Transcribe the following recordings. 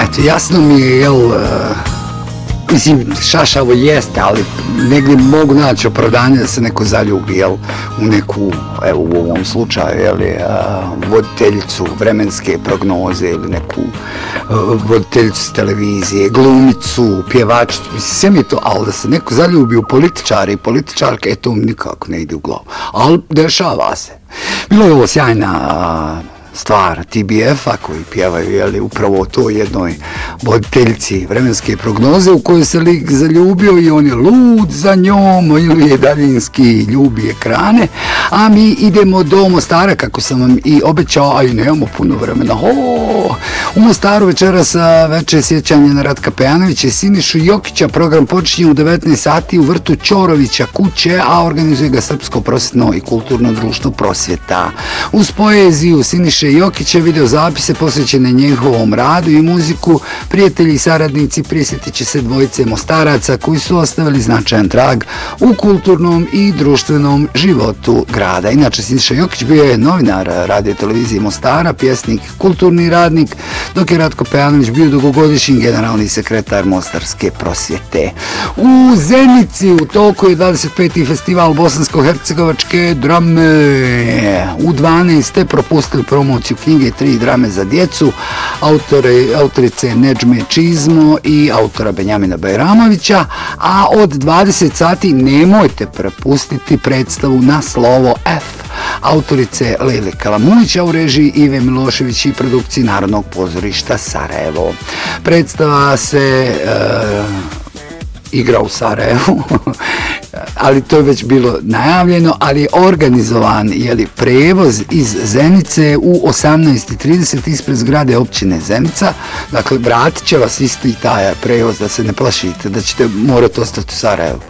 Eto, jasno mi je, mislim, šašavo jeste, ali negdje mogu naći opravdanje da se neko zaljubi, u neku, evo u ovom slučaju, voditeljicu vremenske prognoze ili neku voditeljicu s televizije, glumicu, pjevačicu, mislim, sve mi je to, ali da se neko zaljubi u političare i političarke, to mi nikako ne ide u glavu. Ali dešava se. Bilo je ovo sjajna stvar TBF-a koji pjevaju upravo o toj jednoj voditeljici vremenske prognoze u kojoj se lik zaljubio i on je lud za njom ili je daljinski ljubi ekrane, a mi idemo do Mostara kako sam vam i obećao, a i nemamo puno vremena. U Mostaru večeras večer sjećanje na Ratka Pejanovića i Sinišu Jokića. Program počinje u 19 sati u vrtu Ćorovića kuće, a organizuje ga Srpsko prosvjetno i kulturno društvo Prosvjeta. Uz poeziju Siniše Jokića, videozapise posvećene njegovom radu i muziku, prijatelji i saradnici prisjetit će se dvojice Mostaraca koji su ostavili značajan trag u kulturnom i društvenom životu grada. Inače, Siniša Jokić bio je novinar radio televizije Mostara, pjesnik, kulturni radnik, dok je Ratko Pejanović bio dugogodišnji generalni sekretar Mostarske prosvjete. U Zenici u toku je 25. festival bosansko-hercegovačke drame. U 12 ste propustili promociju knjige 3 drame za djecu, autorice Nedžme Čizmo i autora Benjamina Bajramovića, a od 20 sati nemojte prepustiti predstavu Na slovo F, autorice Lejle Kalamunića u režiji Ive Milošević i produkciji Narodnog pozorišta Sarajevo. Predstava se igra u Sarajevu, ali to je već bilo najavljeno, ali je organizovan prevoz iz Zenice u 18:30 ispred zgrade općine Zenica. Dakle, vratit će vas isti taj prevoz, da se ne plašite da ćete morati ostati u Sarajevu.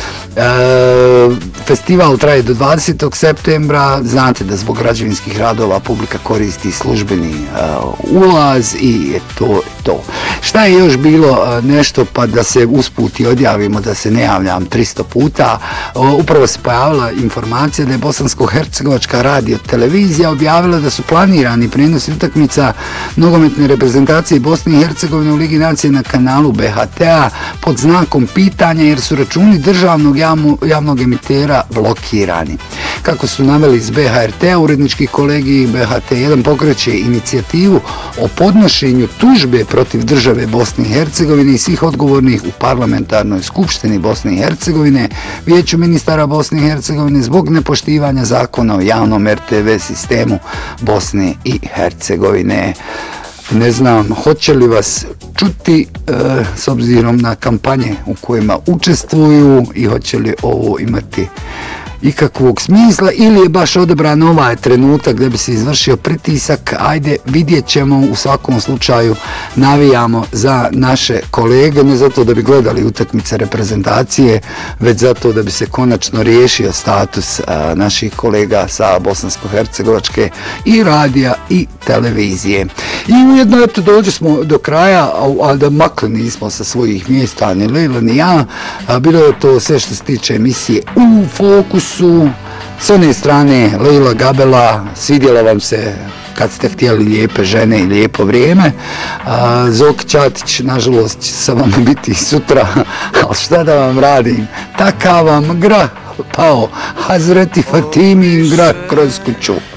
Festival traje do 20. septembra, znate da zbog građevinskih radova publika koristi službeni ulaz i to. Šta je još bilo nešto, pa da se usput i odjavimo, da se ne javljam 300 puta, upravo se pojavila informacija da je Bosansko-hercegovačka radio televizija objavila da su planirani prenosi utakmica nogometne reprezentacije Bosne i Hercegovine u Ligi nacije na kanalu BHT-a pod znakom pitanja jer su računi državnog javnog emitera blokirani. Kako su naveli iz BHRT-a, urednički kolegij BHT1 pokreće inicijativu o podnošenju tužbe protiv države Bosne i Hercegovine i svih odgovornih u parlamentarnoj skupštini Bosne i Hercegovine, Vijeću ministara Bosne i Hercegovine zbog nepoštivanja zakona o javnom RTV sistemu Bosne i Hercegovine. Ne znam, hoće li vas čuti s obzirom na kampanje u kojima učestvuju i hoće li ovo imati ikakvog smisla ili je baš odabran ovaj trenutak da bi se izvršio pritisak. Ajde, vidjet ćemo. U svakom slučaju navijamo za naše kolege, ne zato da bi gledali utakmice reprezentacije, već zato da bi se konačno riješio status naših kolega sa Bosansko-hercegovačke i radija i televizije. I ujedno, eto, dođe smo do kraja, a da makli nismo sa svojih mjesta, ni Lejla ni ja. Bilo je to sve što se tiče emisije U fokusu. S one strane Lejla Gabela, svidjela vam se kad ste htjeli lijepe žene i lijepo vrijeme. Zoki Ćatić, nažalost, će sa vama biti sutra, ali šta da vam radim? Takav vam grah pao, Hazreti Fatimi grah kroz kuću.